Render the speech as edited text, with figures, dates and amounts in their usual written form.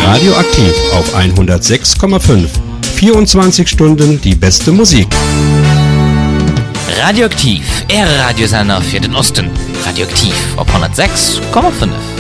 Radioaktiv auf 106,5. 24 Stunden die beste Musik. Radioaktiv, Radiosender für den Osten. Radioaktiv auf 106,5.